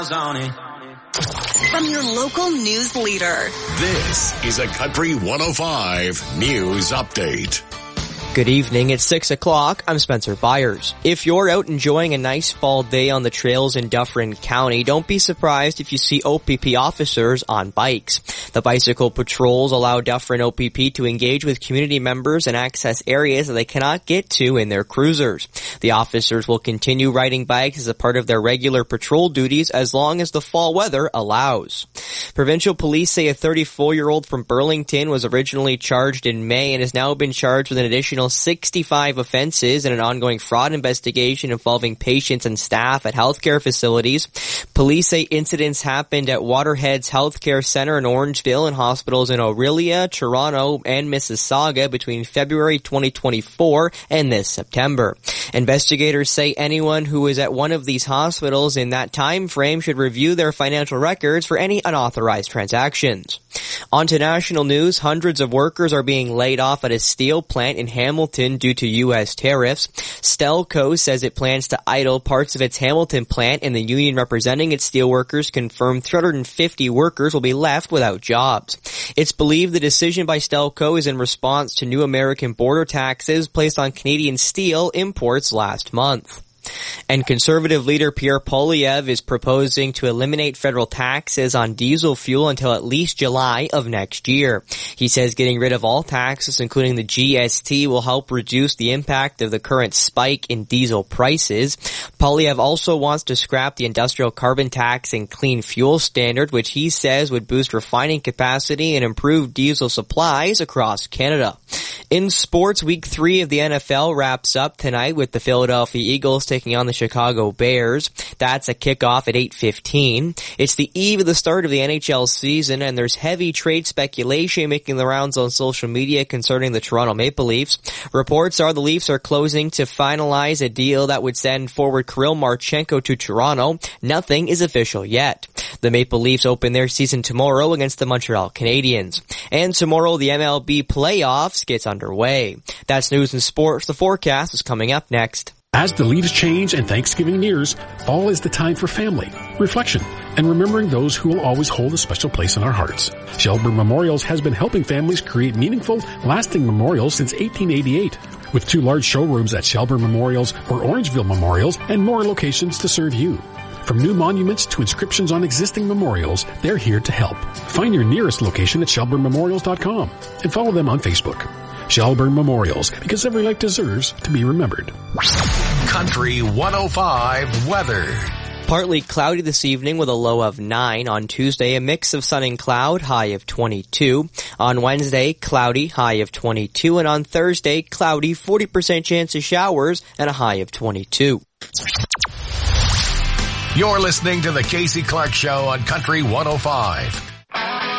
From your local news leader. This is a Country 105 News Update. Good evening. It's 6 o'clock. I'm Spencer Byers. If you're out enjoying a nice fall day on the trails in Dufferin County, don't be surprised if you see OPP officers on bikes. The bicycle patrols allow Dufferin OPP to engage with community members and access areas that they cannot get to in their cruisers. The officers will continue riding bikes as a part of their regular patrol duties as long as the fall weather allows. Provincial police say a 34-year-old from Burlington was originally charged in May and has now been charged with an additional 65 offenses in an ongoing fraud investigation involving patients and staff at healthcare facilities. Police say incidents happened at Waterheads Healthcare Center in Orangeville and hospitals in Orillia, Toronto, and Mississauga between February 2024 and this September. Investigators say anyone who is at one of these hospitals in that time frame should review their financial records for any unauthorized transactions. On to national news, hundreds of workers are being laid off at a steel plant in Hamilton due to U.S. tariffs. Stelco says it plans to idle parts of its Hamilton plant, and the union representing its steelworkers confirmed 350 workers will be left without jobs. It's believed the decision by Stelco is in response to new American border taxes placed on Canadian steel imports last month. And Conservative leader Pierre Poilievre is proposing to eliminate federal taxes on diesel fuel until at least July of next year. He says getting rid of all taxes, including the GST, will help reduce the impact of the current spike in diesel prices. Poilievre also wants to scrap the industrial carbon tax and clean fuel standard, which he says would boost refining capacity and improve diesel supplies across Canada. In sports, Week 3 of the NFL wraps up tonight with the Philadelphia Eagles taking on the Chicago Bears. That's a kickoff at 8:15. It's the eve of the start of the NHL season, and there's heavy trade speculation making the rounds on social media concerning the Toronto Maple Leafs. Reports are the Leafs are closing to finalize a deal that would send forward Kirill Marchenko to Toronto. Nothing is official yet. The Maple Leafs open their season tomorrow against the Montreal Canadiens. And tomorrow, the MLB playoffs gets underway. That's news and sports. The forecast is coming up next. As the leaves change and Thanksgiving nears, fall is the time for family, reflection, and remembering those who will always hold a special place in our hearts. Shelburne Memorials has been helping families create meaningful, lasting memorials since 1888. With 2 large showrooms at Shelburne Memorials or Orangeville Memorials and more locations to serve you. From new monuments to inscriptions on existing memorials, they're here to help. Find your nearest location at shelburnememorials.com and follow them on Facebook. Shelburne Memorials, because every life deserves to be remembered. Country 105 weather. Partly cloudy this evening with a low of 9. On Tuesday, a mix of sun and cloud, high of 22. On Wednesday, cloudy, high of 22. And on Thursday, cloudy, 40% chance of showers and a high of 22. You're listening to the Casey Clark Show on Country 105.